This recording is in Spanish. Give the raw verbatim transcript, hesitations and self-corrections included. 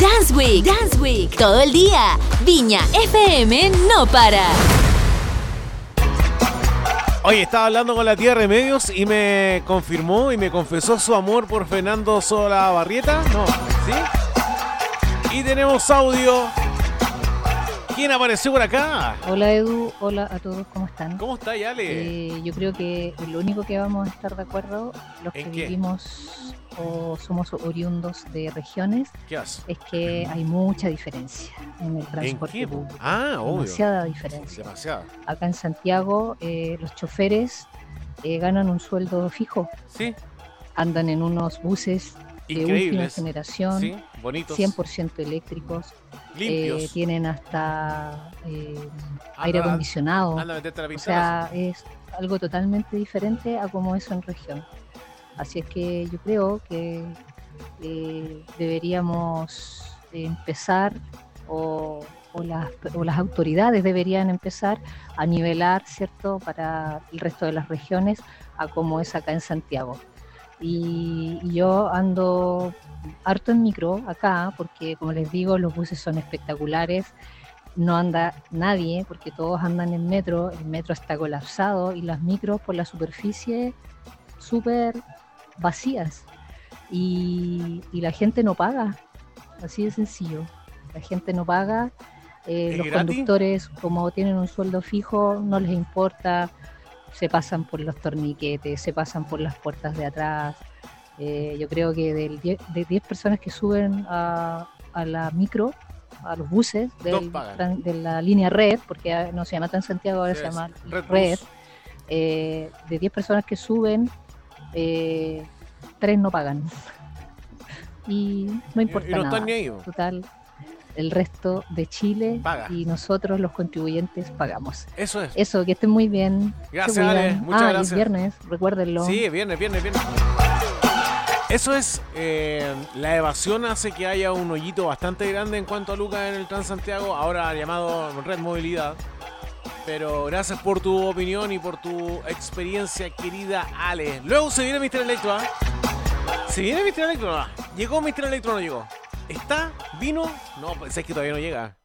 Dance Week. Dance Week. Todo el día. Viña F M no para. Oye, estaba hablando con la tía Remedios y me confirmó y me confesó su amor por Fernando Solabarrieta. No, ¿sí? Y tenemos audio. ¿Quién apareció por acá? Hola Edu, hola a todos, ¿cómo están? ¿Cómo está, Yale? Eh, yo creo que lo único que vamos a estar de acuerdo, los que ¿En qué? vivimos o somos oriundos de regiones, ¿Qué hace? es que hay mucha diferencia en el ¿En transporte qué? público. Ah, obvio. Demasiada diferencia. Demasiada. Acá en Santiago, eh, los choferes eh, ganan un sueldo fijo, Sí, andan en unos buses de última increíbles. generación, Sí, bonitos. cien por ciento eléctricos. Limpios. Eh, tienen hasta eh, Anda- aire acondicionado. Anda a meterte la O pintada. sea, es algo totalmente diferente a como es en región. Así es que yo creo que eh, deberíamos empezar o, o, las, o las autoridades deberían empezar a nivelar, ¿cierto?, para el resto de las regiones a como es acá en Santiago. Y, y yo ando harto en micro acá porque, como les digo, los buses son espectaculares. No anda nadie porque todos andan en metro, el metro está colapsado y las micros por la superficie súper vacías y, y la gente no paga, así de sencillo, la gente no paga, eh, ¿Es los gratis? conductores como tienen un sueldo fijo no les importa, se pasan por los torniquetes, se pasan por las puertas de atrás. Eh, yo creo que del die- de diez personas que suben a, a la micro, a los buses Dos del pagan. tran- de la línea Red, porque no se llama tan Santiago, ahora Sí, se llama es Red Red, Bus. eh, de diez personas que suben, eh, tres no pagan. Y no importa Y no nada. están ni ahí. Total, el resto de Chile Paga. y nosotros los contribuyentes pagamos. Eso es. Eso, que estén muy bien. Gracias, Se cuidan. Ale, muchas ah, y gracias. es viernes, recuérdenlo. Sí, viernes, viernes, viernes. Eso es, eh, la evasión hace que haya un hoyito bastante grande en cuanto a lucas en el Transantiago, ahora llamado Red Movilidad. Pero gracias por tu opinión y por tu experiencia, querida Ale. Luego se viene mister Electro, ¿ah? ¿Se viene mister Electro? No. ¿Llegó mister Electro o no llegó? ¿Está? ¿Vino? No, pues es que todavía no llega.